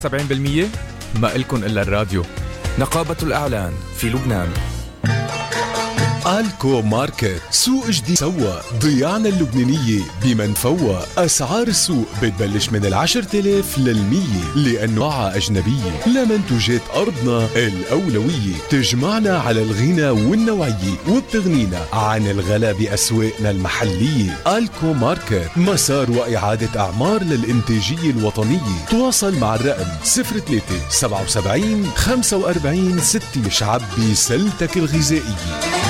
70% ما إلكن إلا الراديو. نقابة الإعلان في لبنان. آلكو ماركت، سوق جديد سوا ضياعنا اللبنانية بمنفوة. أسعار السوق بتبلش من 10,000 لل100 لأنه باعة أجنبية. لمنتوجات أرضنا الأولوية، تجمعنا على الغنى والنوعية وبتغنينا عن الغلا بأسواقنا المحلية. آلكو ماركت مسار وإعادة أعمار للإنتاجية الوطنية. تواصل مع الرقم 03 77 45 60. عبي سلتك الغذائية.